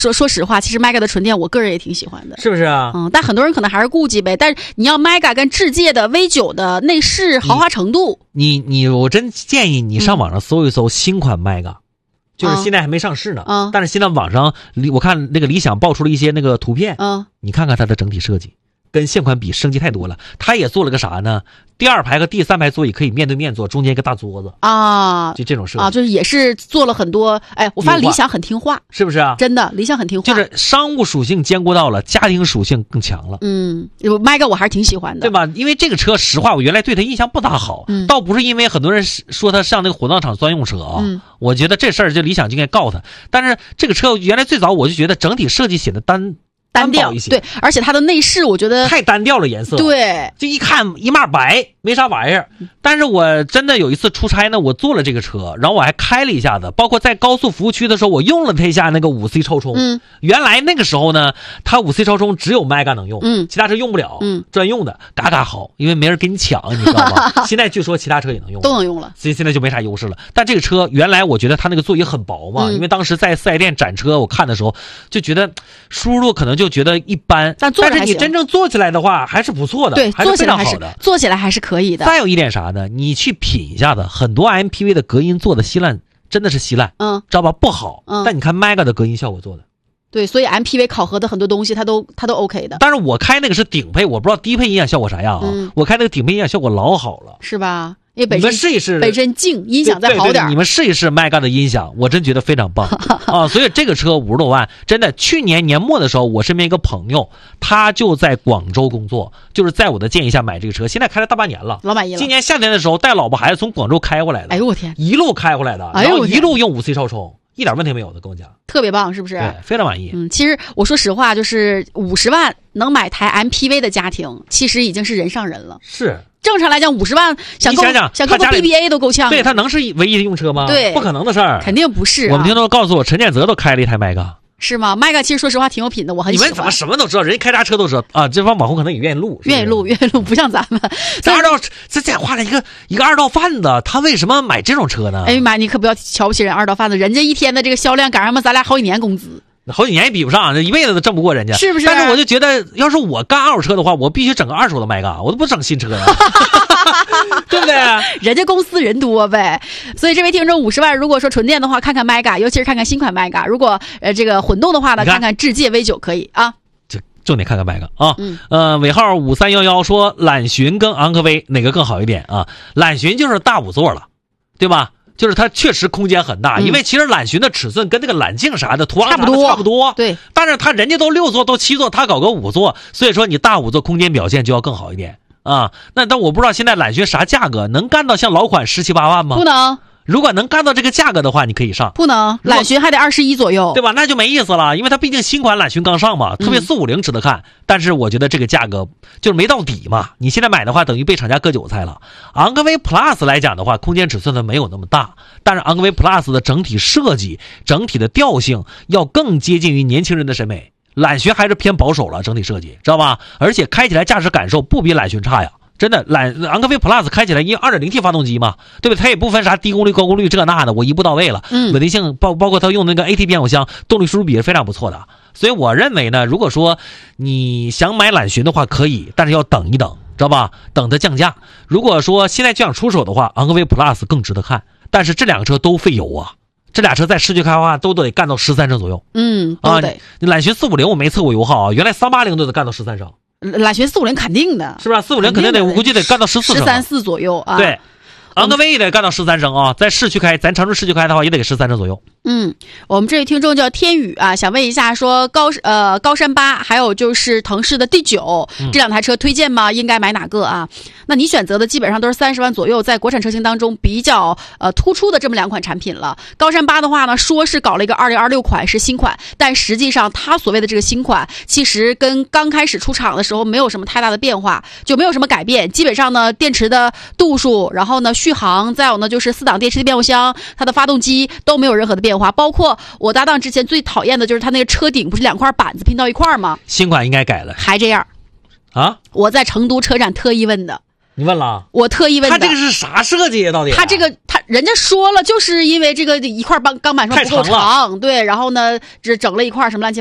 说实话，其实 Mega 的纯电我个人也挺喜欢的， 是不是啊？ 但很多人可能还是顾忌呗。但是你要 Mega 跟智界的 V9 的内饰豪华程度， 我真建议你上网上搜一搜新款 Mega，就是现在还没上市呢。但是现在网上我看那个理想爆出了一些那个图片，你看看它的整体设计。跟现款比升级太多了，他也做了个啥呢？第2排和第3排座椅可以面对面坐，中间一个大桌子啊，就这种设计就是也是做了很多。我发现理想很听话， 是不是啊？ 真的，理想很听话， 就是商务属性兼顾到了，家庭属性更强了。 Mega 我还是挺喜欢的， 对吧？因为这个车，实话我原来对它印象不大好，倒不是因为很多人说它像那个火葬场专用车啊，我觉得这事儿就理想就应该告它。但是这个车原来最早我就觉得整体设计显得单调一些，对，而且它的内饰我觉得太单调了，颜色， 对， 就一看一码白，没啥玩意儿。但是我真的有一次出差呢，我坐了这个车，然后我还开了一下子，包括在高速服务区的时候，我用了它一下那个5C 超充。原来那个时候呢，它5C 超充只有 Mega 能用，其他车用不了，专用的，嘎嘎好，因为没人跟你抢，你知道吗？现在据说其他车也能用， 都能用了， 所以现在就没啥优势了。但这个车原来我觉得它那个座椅很薄嘛，因为当时在4S店展车我看的时候就觉得舒适度可能就觉得一般，但是你真正坐起来的话还是不错的， 对， 还是非常好的， 坐起来还是可以的。 再有一点啥呢？你去品一下子，很多 MPV 的隔音做的稀烂，真的是稀烂，知道吧？不好。但你看 Mega 的隔音效果做的， 对，所以 MPV 考核的很多东西它都 OK 的。 但是我开那个是顶配，我不知道低配音响效果啥样啊。我开那个顶配音响效果老好了， 是吧？因为你们试一试， 本身静，音响再好点， 你们试一试 Mega 的音响，我真觉得非常棒啊！所以这个车50多万，真的，去年年末的时候，我身边一个朋友，他就在广州工作，就是在我的建议下买这个车，现在开了大半年了， 老满意了。 今年夏天的时候带老婆孩子从广州开过来的， 哎呦我天， 一路开过来的，然后一路用5C 超充，一点问题没有的，跟我讲， 特别棒，是不是？ 对，非常满意。 其实我说实话，就是50万能买台 MPV 的家庭，其实已经是人上人了。 是。 正常来讲，50万想购个 BBA 都够呛。 对，他能是唯一的用车吗？ 对， 不可能的事儿， 肯定不是。 我们听众告诉我，陈建泽都开了一台 Mega， 是吗 ？Mega 其实说实话挺有品的，我很喜欢。 你们怎么什么都知道？人家开啥车都知道啊！这帮网红可能也愿意录， 愿意录，不像咱们。 这话了一个2道贩子，他为什么买这种车呢？ 哎呀妈，你可不要瞧不起人2道贩子，人家一天的这个销量赶上咱俩好几年工资。 好几年也比不上，这一辈子都挣不过人家， 是不是？ 但是我就觉得，要是我干二手车的话，我必须整个2手的 Mega， 我都不整新车呀，对不对？ 人家公司人多呗，所以这位听众50万，如果说纯电的话，看看 Mega， 尤其是看看新款 Mega。如果这个混动的话呢，看看智界 V9 可以啊。 重点看看 Mega 啊。尾号5311说揽巡跟昂科威哪个更好一点啊？揽巡就是大5座了，对吧？就是它确实空间很大，因为其实揽巡的尺寸跟那个揽境啥的途昂差不多， 对。 但是人家都6座都7座，他搞个5座，所以说你大5座空间表现就要更好一点啊。但我不知道现在揽巡啥价格，能干到像老款17、18万吗？ 不能。 如果能干到这个价格的话，你可以上。 不能，揽巡还得21左右， 对吧？那就没意思了，因为它毕竟新款揽巡刚上嘛，特别450值得看。但是我觉得这个价格就是没到底嘛，你现在买的话等于被厂家割韭菜了。昂科威 Plus 来讲的话，空间尺寸它没有那么大，但是昂科威 Plus 的整体设计、整体的调性要更接近于年轻人的审美。揽巡还是偏保守了，整体设计知道吧？而且开起来驾驶感受不比揽巡差呀。真的，昂科威 Plus 开起来因为 2.0T 发动机嘛，对不对？它也不分啥低功率、高功率这那的，我一步到位了。稳定性包括它用那个 AT 变速箱，动力输出比是非常不错的。所以我认为呢，如果说你想买揽巡的话，可以，但是要等一等，知道吧？等它降价。如果说现在就想出手的话，昂科威 Plus 更值得看。但是这两个车都费油啊，这俩车在市区开的话都得干到13升左右。 都得。 揽巡450我没测过油耗啊，原来380都得干到13升。 揽巡450肯定的， 是吧？450肯定得，我估计得干到14升 ，13、14左右啊。 对，昂科威也得干到13升啊，在市区开，咱城市市区开的话也得13升左右。 我们这位听众叫天宇啊，想问一下，说高山8还有就是腾势的D9，这两台车推荐吗？应该买哪个啊？那你选择的基本上都是30万左右，在国产车型当中比较突出的这么2款产品了。高山8的话呢，说是搞了一个2026款是新款，但实际上它所谓的这个新款，其实跟刚开始出厂的时候没有什么太大的变化，就没有什么改变。基本上呢，电池的度数，然后呢续航，再有呢就是4档电池变速箱，它的发动机都没有任何的变化。包括我搭档之前最讨厌的就是它那个车顶不是2块板子拼到一块吗？ 新款应该改了， 还这样啊？我在成都车展特意问的， 你问了？ 我特意问的。 他这个是啥设计呀？到底？ 他这个人家说了，就是因为这个一块钢板说不够长，对，然后呢只整了一块什么乱七